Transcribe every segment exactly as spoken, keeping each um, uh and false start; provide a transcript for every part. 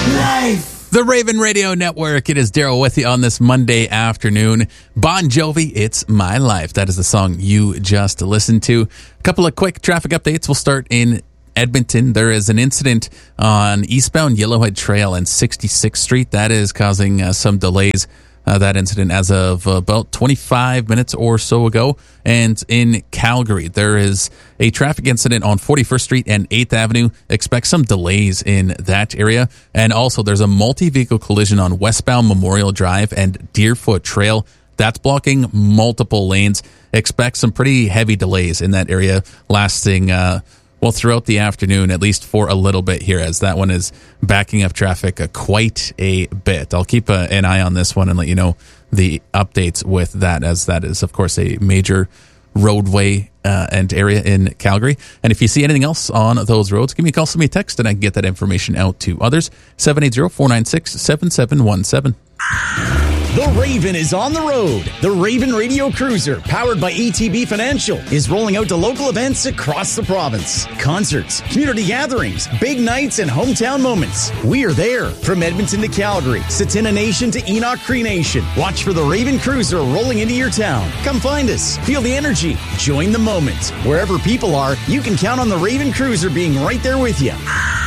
life. The Raven Radio Network. It is Daryl with you on this Monday afternoon. Bon Jovi, It's My Life. That is the song you just listened to. A couple of quick traffic updates. We'll start in Edmonton. There is an incident on eastbound Yellowhead Trail and sixty-sixth Street. That is causing uh, some delays. Uh, that incident as of about twenty-five minutes or so ago. And in Calgary, there is a traffic incident on forty-first Street and eighth Avenue. Expect some delays in that area. And also, there's a multi-vehicle collision on westbound Memorial Drive and Deerfoot Trail. That's blocking multiple lanes. Expect some pretty heavy delays in that area lasting uh well, throughout the afternoon, at least for a little bit here, as that one is backing up traffic uh, quite a bit. I'll keep uh, an eye on this one and let you know the updates with that, as that is, of course, a major roadway uh, and area in Calgary. And if you see anything else on those roads, give me a call, send me a text, and I can get that information out to others. seven eight zero, four nine six, seven seven one seven. The Raven is on the road. The Raven Radio Cruiser, powered by A T B Financial, is rolling out to local events across the province. Concerts, community gatherings, big nights, and hometown moments. We are there. From Edmonton to Calgary, Tsuut'ina Nation to Enoch Cree Nation. Watch for the Raven Cruiser rolling into your town. Come find us. Feel the energy. Join the moment. Wherever people are, you can count on the Raven Cruiser being right there with you.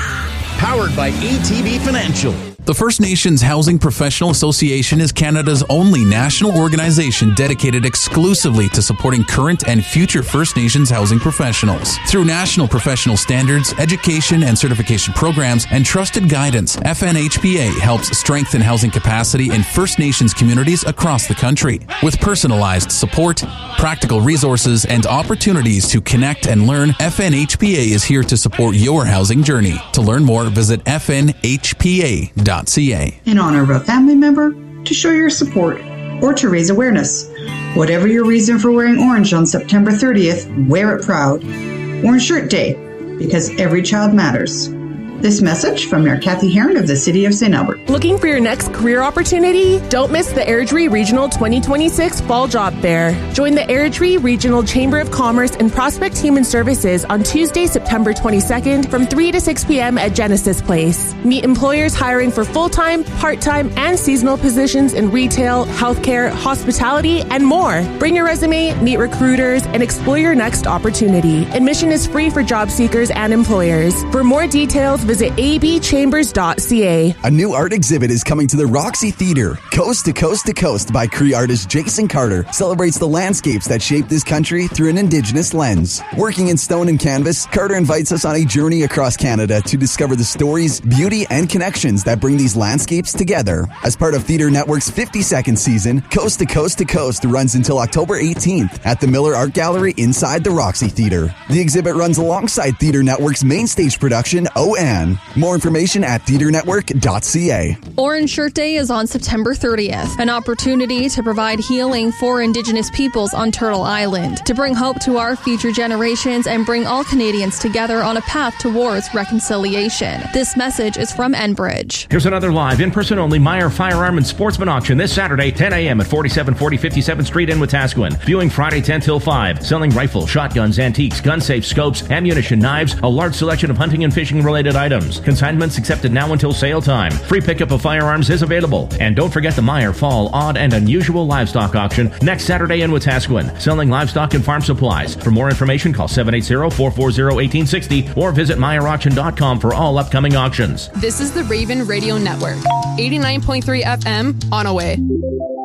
Powered by A T B Financial. The First Nations Housing Professional Association is Canada's only national organization dedicated exclusively to supporting current and future First Nations housing professionals. Through national professional standards, education and certification programs, and trusted guidance, F N H P A helps strengthen housing capacity in First Nations communities across the country. With personalized support, practical resources, and opportunities to connect and learn, F N H P A is here to support your housing journey. To learn more, visit f n h p a dot c a. In honor of a family member, to show your support, or to raise awareness. Whatever your reason for wearing orange on September thirtieth, wear it proud. Orange Shirt Day, because every child matters. This message from Mayor Kathy Heron of the City of Saint Albert. Looking for your next career opportunity? Don't miss the Airdrie Regional twenty twenty-six Fall Job Fair. Join the Airdrie Regional Chamber of Commerce and Prospect Human Services on Tuesday, September twenty-second from three to six p.m. at Genesis Place. Meet employers hiring for full-time, part-time, and seasonal positions in retail, healthcare, hospitality, and more. Bring your resume, meet recruiters, and explore your next opportunity. Admission is free for job seekers and employers. For more details, visit a b chambers dot c a. A new art exhibit is coming to the Roxy Theatre. Coast to Coast to Coast by Cree artist Jason Carter celebrates the landscapes that shape this country through an Indigenous lens. Working in stone and canvas, Carter invites us on a journey across Canada to discover the stories, beauty, and connections that bring these landscapes together. As part of Theatre Network's fifty-second season, Coast to Coast to Coast runs until October eighteenth at the Miller Art Gallery inside the Roxy Theatre. The exhibit runs alongside Theatre Network's main stage production, O N. More information at theatre network dot c a. Orange Shirt Day is on September thirtieth, an opportunity to provide healing for Indigenous peoples on Turtle Island, to bring hope to our future generations and bring all Canadians together on a path towards reconciliation. This message is from Enbridge. Here's another live, in-person only Meyer Firearm and Sportsman auction this Saturday, ten a.m. at forty-seven forty fifty-seventh Street in Wetaskiwin. Viewing Friday, ten till five. Selling rifles, shotguns, antiques, gun safe, scopes, ammunition, knives, a large selection of hunting and fishing related items. Consignments accepted now until sale time. Free pickup of firearms is available. And don't forget the Meyer Fall Odd and Unusual Livestock Auction next Saturday in Wetaskiwin. Selling livestock and farm supplies. For more information, call seven eight zero, four four zero, one eight six zero or visit meyer auction dot com for all upcoming auctions. This is the Raven Radio Network. eighty-nine point three F M, on a way.